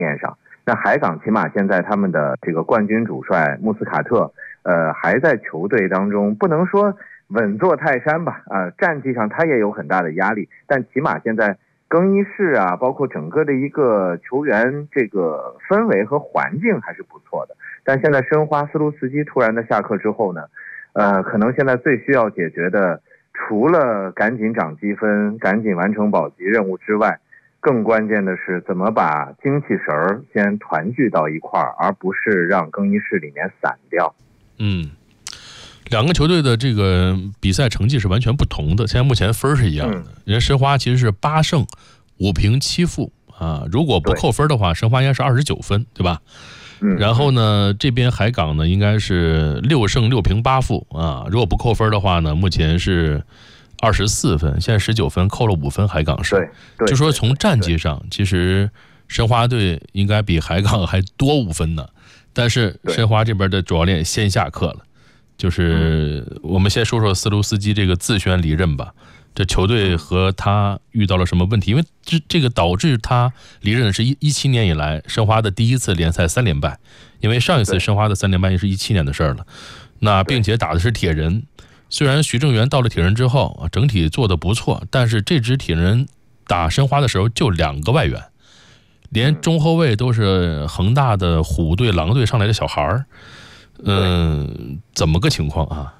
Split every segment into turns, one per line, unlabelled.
面上。那海港起码现在他们的这个冠军主帅穆斯卡特，还在球队当中，不能说稳坐泰山吧，战绩上他也有很大的压力，但起码现在更衣室啊，包括整个的一个球员这个氛围和环境还是不错的。但现在申花斯卢茨基突然的下课之后呢，可能现在最需要解决的，除了赶紧涨积分、赶紧完成保级任务之外，更关键的是怎么把精气神儿先团聚到一块儿，而不是让更衣室里面散掉。
两个球队的这个比赛成绩是完全不同的，现在目前分是一样的。人家申花其实是8胜5平7负啊，如果不扣分的话，申花应该是29分，对吧？然后呢，这边海港呢应该是6胜6平8负啊，如果不扣分的话呢，目前是24分，现在19分，扣了5分，海港是。
对，
就说从战绩上，其实申花队应该比海港还多5分呢。但是申花这边的主教练先下课了，就是我们先说说斯卢斯基这个自宣离任吧。这球队和他遇到了什么问题？因为这个导致他离任的是17年以来申花的第一次联赛3连败，因为上一次申花的3连败也是17年的事了。那并且打的是铁人。虽然徐正源到了铁人之后整体做得不错，但是这支铁人打申花的时候就2个外援，连中后卫都是恒大的虎队、狼队上来的小孩儿，怎么个情况啊？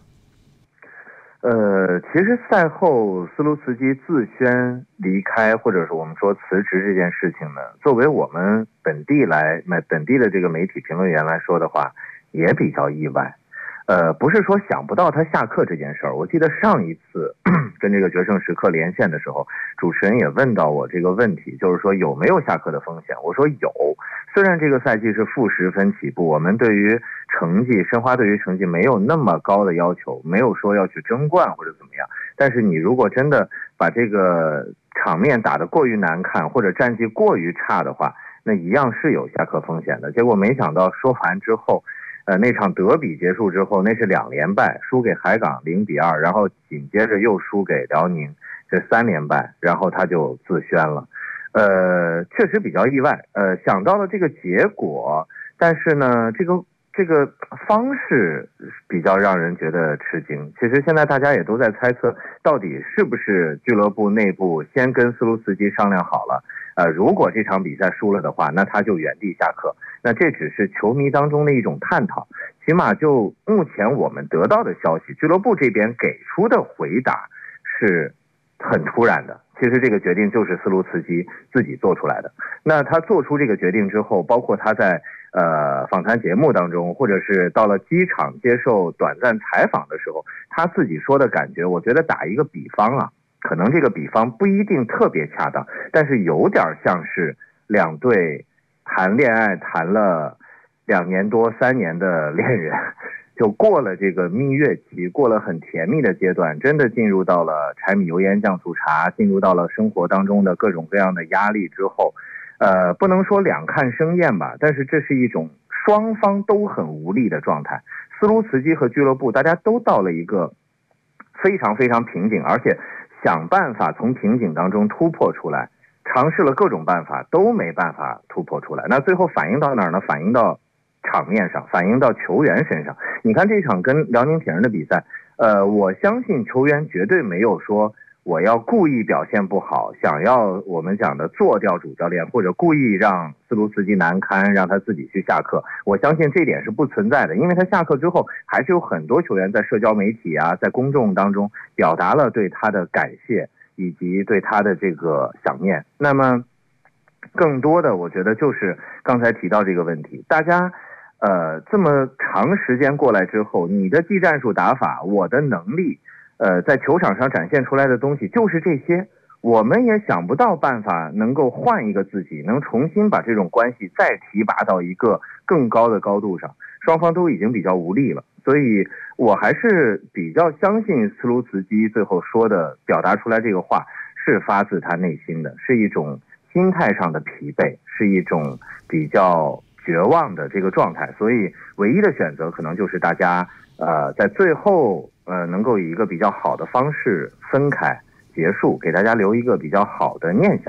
其实赛后斯卢茨基自宣离开，或者是我们说辞职这件事情呢，作为我们本地的这个媒体评论员来说的话，也比较意外。不是说想不到他下课这件事儿。我记得上一次跟这个决胜时刻连线的时候，主持人也问到我这个问题，就是说有没有下课的风险。我说有，虽然这个赛季是负10分起步，我们对于成绩，申花对于成绩没有那么高的要求，没有说要去争冠或者怎么样，但是你如果真的把这个场面打得过于难看，或者战绩过于差的话，那一样是有下课风险的。结果没想到说完之后，那场德比结束之后，那是2连败，输给海港0-2，然后紧接着又输给辽宁，这3连败，然后他就自宣了。确实比较意外，想到了这个结果，但是呢，这个方式比较让人觉得吃惊。其实现在大家也都在猜测，到底是不是俱乐部内部先跟斯卢茨基商量好了，如果这场比赛输了的话，那他就原地下课。那这只是球迷当中的一种探讨，起码就目前我们得到的消息，俱乐部这边给出的回答是很突然的。其实这个决定就是斯卢茨基自己做出来的。那他做出这个决定之后，包括他在访谈节目当中，或者是到了机场接受短暂采访的时候，他自己说的感觉，我觉得打一个比方啊，可能这个比方不一定特别恰当，但是有点像是两对谈恋爱谈了2年多3年的恋人，就过了这个蜜月期，过了很甜蜜的阶段，真的进入到了柴米油盐酱醋茶，进入到了生活当中的各种各样的压力之后，不能说两看生厌吧，但是这是一种双方都很无力的状态。斯卢茨基和俱乐部大家都到了一个非常非常瓶颈，而且想办法从瓶颈当中突破出来，尝试了各种办法都没办法突破出来。那最后反映到哪儿呢？反映到场面上，反映到球员身上。你看这场跟辽宁铁人的比赛，我相信球员绝对没有说我要故意表现不好，想要我们讲的做掉主教练，或者故意让斯卢茨基难堪，让他自己去下课。我相信这点是不存在的，因为他下课之后，还是有很多球员在社交媒体啊，在公众当中表达了对他的感谢，以及对他的这个想念。那么更多的我觉得就是刚才提到这个问题，大家这么长时间过来之后，你的技战术打法，我的能力，在球场上展现出来的东西就是这些，我们也想不到办法能够换一个自己，能重新把这种关系再提拔到一个更高的高度上，双方都已经比较无力了。所以我还是比较相信斯卢茨基最后说的，表达出来这个话是发自他内心的，是一种心态上的疲惫，是一种比较绝望的这个状态。所以唯一的选择可能就是大家在最后能够以一个比较好的方式分开结束，给大家留一个比较好的念想。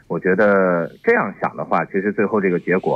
我觉得这样想的话，其实最后这个结果